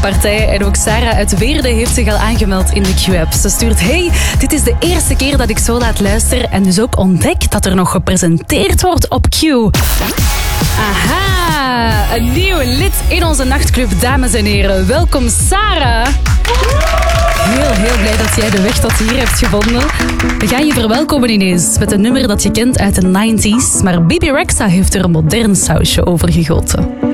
partij. En ook Sarah uit Weerde heeft zich al aangemeld in de Q-app. Ze stuurt: hey, dit is de eerste keer dat ik zo laat luisteren en dus ook ontdek dat er nog gepresenteerd wordt op Q. Aha, een nieuw lid in onze nachtclub, dames en heren. Welkom, Sarah. Heel blij dat jij de weg tot hier hebt gevonden. We gaan je verwelkomen ineens met een nummer dat je kent uit de 90s. Maar Bebe Rexha heeft er een modern sausje over gegoten.